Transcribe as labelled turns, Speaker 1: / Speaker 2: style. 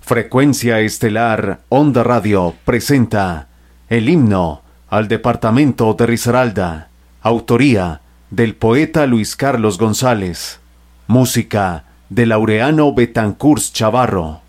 Speaker 1: Frecuencia Estelar Onda Radio presenta el himno al departamento de Risaralda, autoría del poeta Luis Carlos González, música de Laureano Betancourt Chavarro.